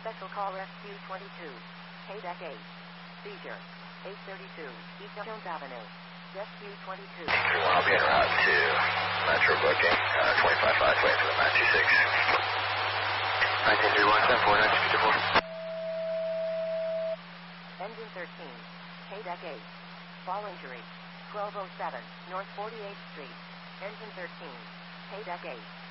Special Call Rescue 22. KDEC 8. Seizure. 832 East Jones Avenue. Rescue 22. I'll be en route to Metro booking. 255 waiting for the 926. 1931 Engine 13. KDEC 8. Fall injury. 1207 North 48th Street. Engine 13. KDEC 8.